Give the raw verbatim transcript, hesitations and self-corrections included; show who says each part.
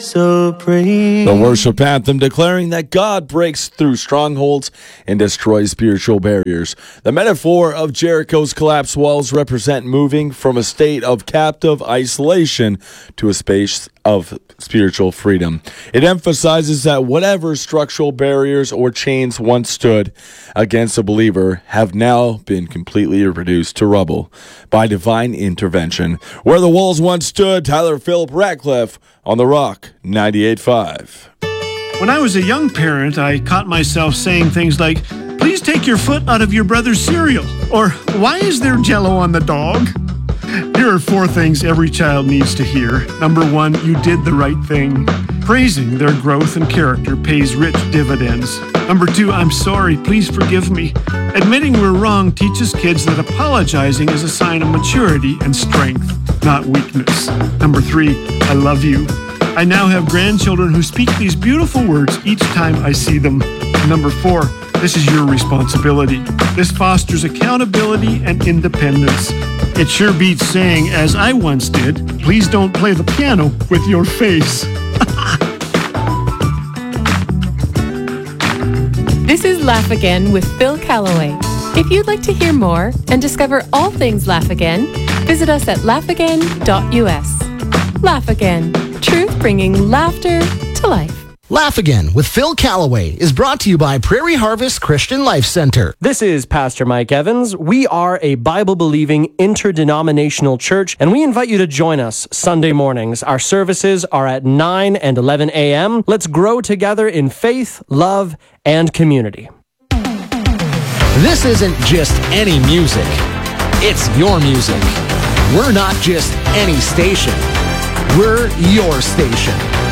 Speaker 1: So praise.
Speaker 2: The worship anthem declaring that God breaks through strongholds and destroys spiritual barriers. The metaphor of Jericho's collapsed walls represent moving from a state of captive isolation to a space of spiritual freedom. It emphasizes that whatever structural barriers or chains once stood against a believer have now been completely reduced to rubble by divine intervention. Where the walls once stood, Tyler Phillip Ratcliffe on The Rock ninety-eight point five.
Speaker 3: When I was a young parent, I caught myself saying things like, "Please take your foot out of your brother's cereal," or "Why is there Jell-O on the dog?" Here are four things every child needs to hear. Number one, you did the right thing. Praising their growth and character pays rich dividends. Number two, I'm sorry, please forgive me. Admitting we're wrong teaches kids that apologizing is a sign of maturity and strength, not weakness. Number three, I love you. I now have grandchildren who speak these beautiful words each time I see them. Number four, this is your responsibility. This fosters accountability and independence. It sure beats saying, as I once did, please don't play the piano with your face.
Speaker 4: This is Laugh Again with Phil Callaway. If you'd like to hear more and discover all things Laugh Again, visit us at laugh again dot u s. Laugh Again, truth bringing laughter to life.
Speaker 5: Laugh Again with Phil Callaway is brought to you by Prairie Harvest Christian Life Center.
Speaker 6: This is Pastor Mike Evans. We are a Bible-believing interdenominational church, and we invite you to join us Sunday mornings. Our services are at nine and eleven a.m. Let's grow together in faith, love, and community.
Speaker 5: This isn't just any music. It's your music. We're not just any station. We're your station.